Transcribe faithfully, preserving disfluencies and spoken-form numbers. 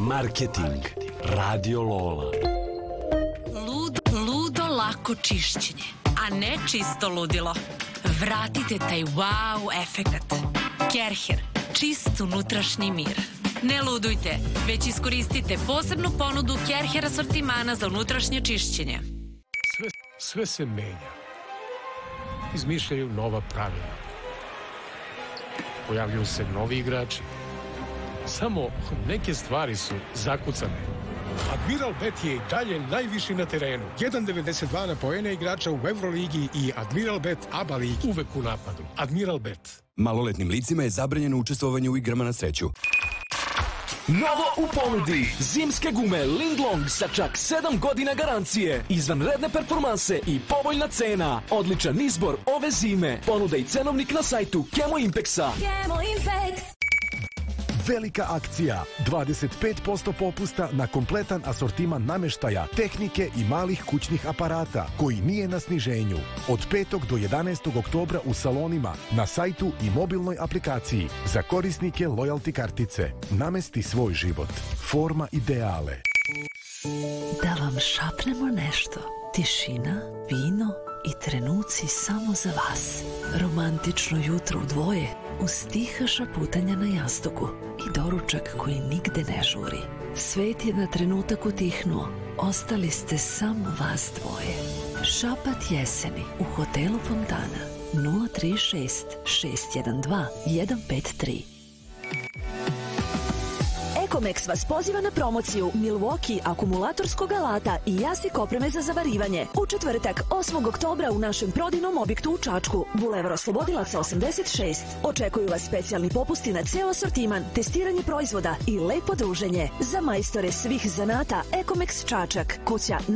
Marketing. Radio Lola. Lud, ludo lako čišćenje, a ne čisto ludilo. Vratite taj wow efekat. Kerher. Čist unutrašnji mir. Ne ludujte, već iskoristite posebnu ponudu Kerher asortimana za unutrašnje čišćenje. Sve, sve se menja. Izmišljaju nova pravila. Pojavljuju se novi igrači. Samo neke stvari su zakucane. Admiral Bet je i dalje najviši na terenu. jedan zarez devedeset dva na poene igrača u Euroligi i Admiral Bet ABA ligi. Uvek u napadu. Admiral Bet. Maloletnim licima je zabranjeno učestvovanje u igrama na sreću. Novo u ponudi. Zimske gume Linglong sa čak sedam godina garancije. Izvanredne performanse i povoljna cena. Odličan izbor ove zime. Ponuda i cenovnik na sajtu Kemo Impexa. Kemo Impex. Velika akcija, dvadeset pet posto popusta na kompletan asortiman nameštaja, tehnike i malih kućnih aparata, koji nije na sniženju. Od petog do jedanaestog oktobra u salonima, na sajtu i mobilnoj aplikaciji. Za korisnike lojalty kartice. Namesti svoj život. Forma ideale. Da vam šapnemo nešto. Tišina, vino i trenuci samo za vas. Romantično jutro u dvoje, uz tiha šaputanja na jastuku i doručak koji nigde ne žuri. Svet je na trenutak utihnuo. Ostali ste samo vas dvoje. Šapat jeseni u hotelu Fontana. nula tri šest šest jedan dva jedan pet tri. Ecomex vas poziva na promociju Milwaukee akumulatorskog alata i jasik opreme za zavarivanje. U četvrtak, osmog oktobra u našem prodajnom objektu u Čačku, Bulevar Oslobodilaca osamdeset šest. Očekuju vas specijalni popusti na ceo asortiman, testiranje proizvoda i lepo druženje. Za majstore svih zanata, Ecomex Čačak, kuća